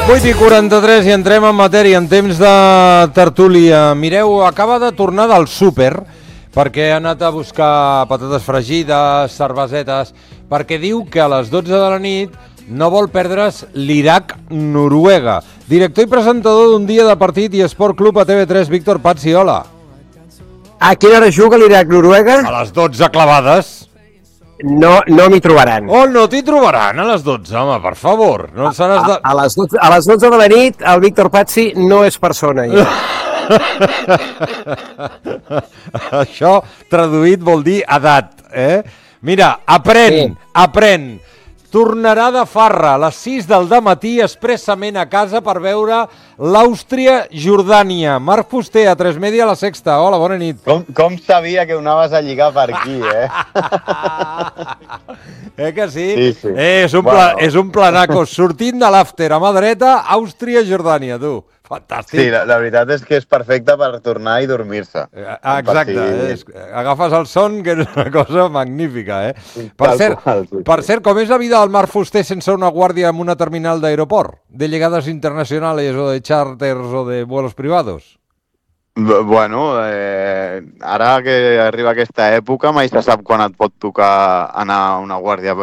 8:43 i entrem en matèria, en temps de tertúlia. Mireu, acaba de tornar del súper perquè ha anat a buscar patates fregides, cervesetes, perquè diu que a les 12 de la nit no vol perdre's l'Iraq-Noruega. Director i presentador d'Un dia de partit i Esport Club a TV3, Víctor Pazzi, hola. A quina hora juga l'Iraq-Noruega? A les 12 clavades. No m'hi trobaran. Oh, no t'hi trobaran a les 12, home, per favor. No seràs de... A les 12 de la nit, el Víctor Pazzi no és persona. Ja. Això, traduït, vol dir edat, eh? Mira, aprèn. Tornarà de farra a les 6 del dematí expressament a casa per veure l'Àustria-Jordània. Marc Fuster, a 3 Media, a La Sexta. Hola, bona nit. Com sabia que ho anaves a lligar per aquí, eh? Que sí? Sí. És un planaco. Sortint de l'after a mà dreta, Àustria-Jordània, tu. Fantàstic. Sí, la veritat és que és perfecte per tornar i dormir-se. Exacte, agafes el son, que és una cosa magnífica, eh? Sí, Per cert, com és la vida del Marc Fuster sense una guàrdia en una terminal d'aeroport? De llegades internacionales o de charters o de vuelos privados? Bueno, ara que arriba aquesta època mai se sap quan et pot tocar anar a una guàrdia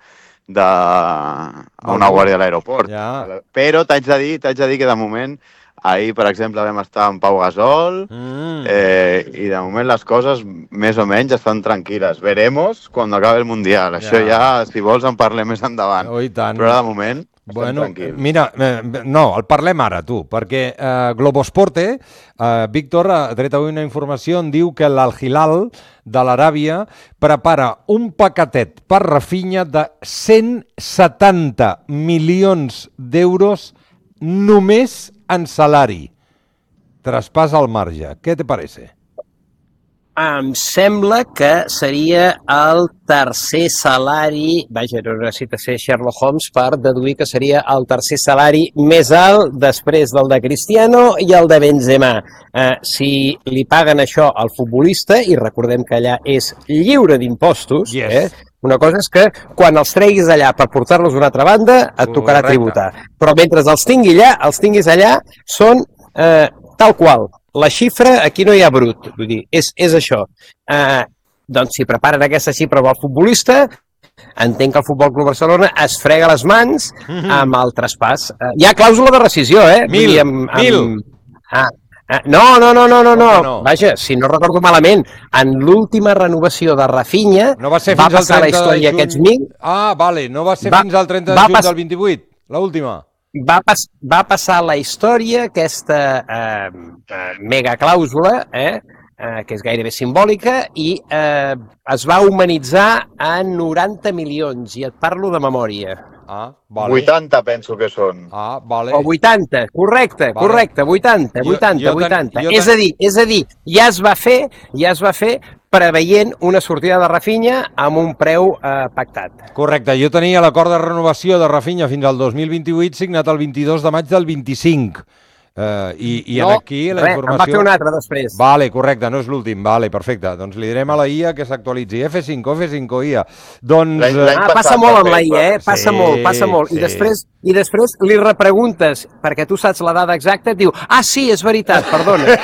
a l'aeroport. Ja. Però t'haig de dir que de moment, ahir, per exemple, vam estar amb Pau Gasol i de moment les coses més o menys estan tranquil·les. Veremos quan acabi el Mundial. Això ja, si vols, en parlem més endavant. Oh, i tant. Però de moment estem tranquils. Mira, no, el parlem ara, tu, perquè Globosporte, Víctor, ha tret avui una informació on diu que l'Al-Hilal de l'Aràbia prepara un paquetet per Rafinha de 170 milions d'euros només en salari. Traspàs al marge. Què te parece? Em sembla que seria el tercer salari, vaja, no necessita ser Sherlock Holmes per deduir que seria el tercer salari més alt després del de Cristiano i el de Benzema. Si li paguen això al futbolista, i recordem que allà és lliure d'impostos, una cosa és que quan els treguis allà per portar-los a una altra banda, et tocarà tributar. Però mentre els tinguis allà, són tal qual. La xifra, aquí no hi ha brut, vull dir, és això. Doncs si preparen aquesta xifra amb el futbolista, entenc que el Futbol Club Barcelona es frega les mans amb el traspàs. Hi ha clàusula de rescisió, eh? Mil. No. Vaja, si no recordo malament, en l'última renovació de Rafinha no va ser fins al 30 de juny. Aquests 1.000... Ah, vale, no va ser fins al 30 de juny del 28, l'última. Va passar la història, aquesta mega clàusula, que és gairebé simbòlica, i es va humanitzar a 90 milions, i et parlo de memòria. Ah, vale. 80 penso que són. Ah, vale. O 80, correcte, 80. És a dir, ja es va fer preveient una sortida de Rafinha amb un preu pactat. Correcte, jo tenia l'acord de renovació de Rafinha fins al 2028 signat el 22 de maig del 25. I aquí la informació... En va fer un altre després. Vale, correcte, no és l'últim. Vale, perfecte. Doncs li direm a la IA que s'actualitzi. F5 IA. Doncs... Passa molt amb la IA, Passa molt. I després li repreguntes, perquè tu saps la dada exacta, et diu, sí, és veritat, perdona.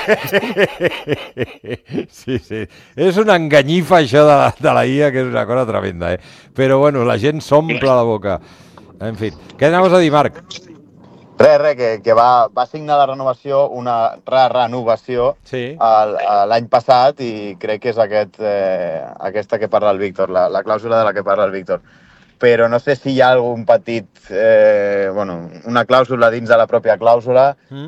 Sí. És una enganyifa, això de la IA, que és una cosa tremenda, Però, bueno, la gent s'omple la boca. En fi, què anaves a dir, Marc? Res, que va signar la renovació, una renovació l'any passat, i crec que és aquesta que parla el Víctor, la clàusula de la que parla el Víctor. Però no sé si hi ha algun petit, una clàusula dins de la pròpia clàusula